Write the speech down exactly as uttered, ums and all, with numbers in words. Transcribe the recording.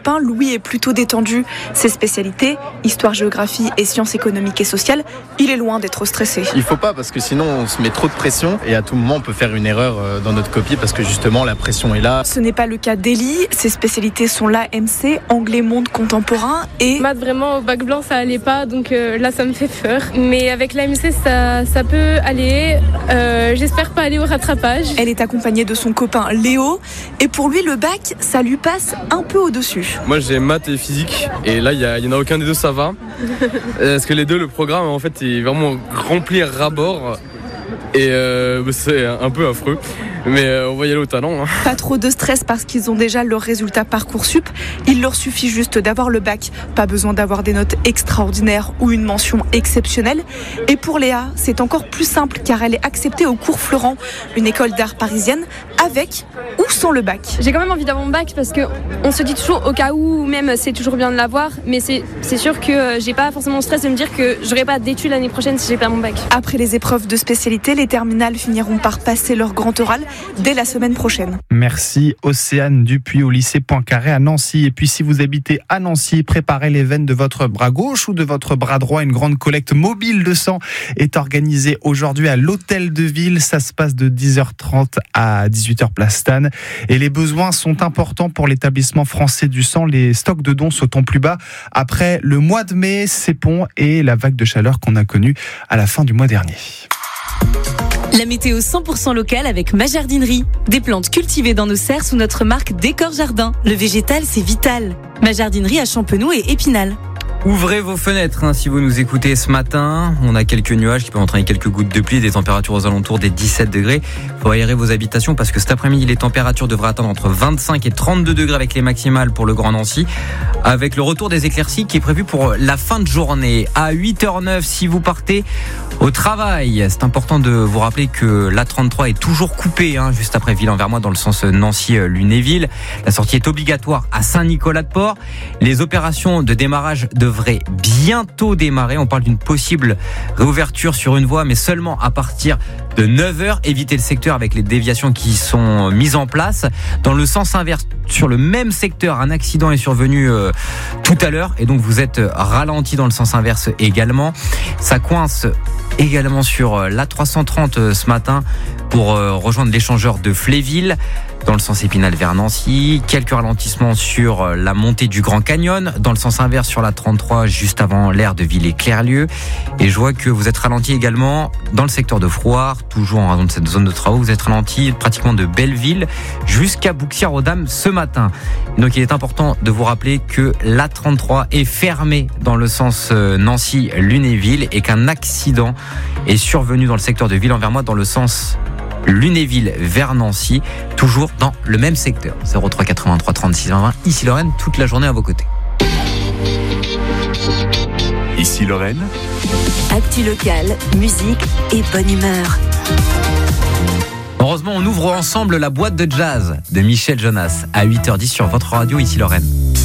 copain, Louis est plutôt détendu. Ses spécialités, histoire, géographie et sciences économiques et sociales, il est loin d'être stressé. Il faut pas, parce que sinon on se met trop de pression et à tout moment on peut faire une erreur dans notre copie parce que justement la pression est là. Ce n'est pas le cas d'Élie. Ses spécialités sont l'A M C, anglais monde contemporain et... Maths, vraiment au bac blanc ça allait pas, donc euh, là ça me fait peur. Mais avec l'A M C ça, ça peut aller. Euh, j'espère pas aller au rattrapage. Elle est accompagnée de son copain Léo et pour lui le bac ça lui passe un peu au-dessus. Moi j'ai maths et physique et là il y, y en a aucun des deux ça va. Parce que les deux, le programme en fait est vraiment rempli à ras-bord et euh, c'est un peu affreux. Mais euh, on va y aller au talent. Hein. Pas trop de stress parce qu'ils ont déjà leurs résultats Parcoursup. Il leur suffit juste d'avoir le bac. Pas besoin d'avoir des notes extraordinaires ou une mention exceptionnelle. Et pour Léa, c'est encore plus simple car elle est acceptée au cours Florent, une école d'art parisienne, avec ou sans le bac. J'ai quand même envie d'avoir mon bac parce qu'on se dit toujours au cas où, même c'est toujours bien de l'avoir. Mais c'est, c'est sûr que j'ai pas forcément le stress de me dire que j'aurai pas d'études l'année prochaine si j'ai pas mon bac. Après les épreuves de spécialité, les terminales finiront par passer leur grand oral dès la semaine prochaine. Merci Océane Dupuis au lycée Poincaré à Nancy. Et puis si vous habitez à Nancy, préparez les veines de votre bras gauche ou de votre bras droit. Une grande collecte mobile de sang est organisée aujourd'hui à l'Hôtel de Ville. Ça se passe de dix heures trente à dix-huit heures place Stan. Et les besoins sont importants pour l'établissement français du sang. Les stocks de dons sautent en plus bas après le mois de mai, ces ponts et la vague de chaleur qu'on a connue à la fin du mois dernier. La météo cent pour cent locale avec Ma Jardinerie. Des plantes cultivées dans nos serres sous notre marque Décor Jardin. Le végétal, c'est vital. Ma Jardinerie à Champenoux et Épinal. Ouvrez vos fenêtres hein, si vous nous écoutez ce matin. On a quelques nuages qui peuvent entraîner quelques gouttes de pluie, des températures aux alentours des dix-sept degrés. Il faut aérer vos habitations parce que cet après-midi, les températures devraient atteindre entre vingt-cinq et trente-deux degrés avec les maximales pour le Grand Nancy. Avec le retour des éclaircies qui est prévu pour la fin de journée. À huit heures neuf, si vous partez au travail, c'est important de vous rappeler que l'A trente-trois est toujours coupée hein, juste après Ville-en-Vermois dans le sens Nancy-Lunéville. La sortie est obligatoire à Saint-Nicolas-de-Port. Les opérations de démarrage devraient bientôt démarrer. On parle d'une possible réouverture sur une voie, mais seulement à partir de neuf heures. Évitez le secteur avec les déviations qui sont mises en place. Dans le sens inverse, sur le même secteur, un accident est survenu euh, tout à l'heure et donc vous êtes ralenti dans le sens inverse également. Ça coince également sur l'A trois cent trente ce matin pour euh, rejoindre l'échangeur de Fléville. Dans le sens Épinal vers Nancy, quelques ralentissements sur la montée du Grand Canyon, dans le sens inverse sur la trente-trois juste avant l'aire de Villers-Clerlieu. Et je vois que vous êtes ralenti également dans le secteur de Frouard, toujours en raison de cette zone de travaux. Vous êtes ralenti pratiquement de Belleville jusqu'à Bouxières-aux-Dames ce matin. Donc il est important de vous rappeler que l'A trente-trois est fermée dans le sens Nancy-Lunéville et qu'un accident est survenu dans le secteur de Ville-en-Vermois dans le sens Lunéville vers Nancy, toujours dans le même secteur. zéro trois quatre-vingt-trois trente-six vingt. Ici Lorraine, toute la journée à vos côtés. Ici Lorraine. Actu locale, musique et bonne humeur. Heureusement, on ouvre ensemble la boîte de jazz de Michel Jonas à huit heures dix sur votre radio. Ici Lorraine.